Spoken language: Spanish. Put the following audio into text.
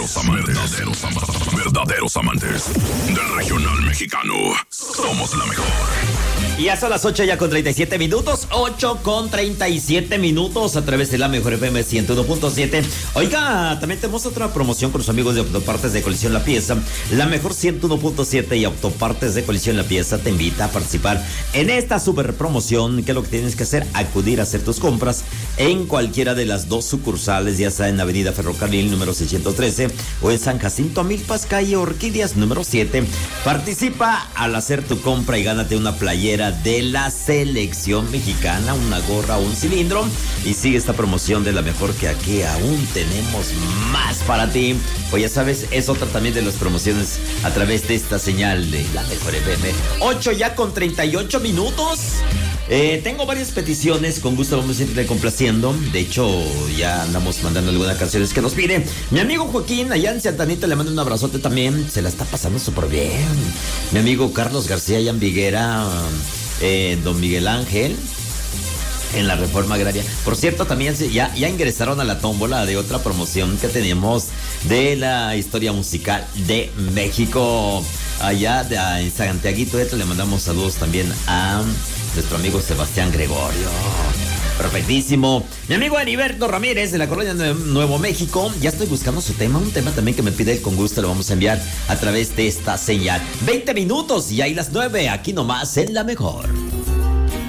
Verdaderos amantes del regional mexicano. Somos la mejor. Y ya son las 8 ya con 37 minutos. 8 con 37 minutos a través de la mejor FM 101.7. Oiga, también tenemos otra promoción con los amigos de Autopartes de Colisión La Pieza. La mejor 101.7 y Autopartes de Colisión La Pieza te invita a participar en esta super promoción. ¿Qué es lo que tienes que hacer? Acudir a hacer tus compras en cualquiera de las dos sucursales, ya sea en Avenida Ferrocarril número 613 o en San Jacinto Milpas, calle Orquídeas número 7. Participa al hacer tu compra y gánate una playera de la selección mexicana, una gorra o un cilindro. Y sigue esta promoción de la mejor, que aquí aún tenemos más para ti. Pues ya sabes, es otra también de las promociones a través de esta señal de la mejor FM. 8 ya con 38 minutos. Tengo varias peticiones, con gusto vamos a irte complaciendo. De hecho, ya andamos mandando algunas canciones que nos pide mi amigo Joaquín, allá en Santa Anita, le mando un abrazote también. Se la está pasando súper bien. Mi amigo Carlos García, allá en Viguera, don Miguel Ángel, en la Reforma Agraria. Por cierto, también ya ingresaron a la tómbola de otra promoción que tenemos de la historia musical de México. Allá en Santiaguito, le mandamos saludos también a nuestro amigo Sebastián Gregorio. Perfectísimo. Mi amigo Heriberto Ramírez de la Colonia Nuevo México. Ya estoy buscando su tema, un tema también que me pide él, con gusto lo vamos a enviar a través de esta señal. 20 minutos y ahí las 9, aquí nomás en La Mejor.